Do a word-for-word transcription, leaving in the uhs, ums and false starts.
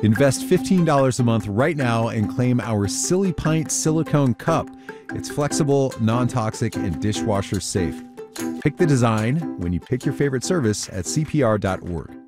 Invest fifteen dollars a month right now and claim our Silly Pint silicone cup. It's flexible, non-toxic, and dishwasher safe. Pick the design when you pick your favorite service at C P R dot org.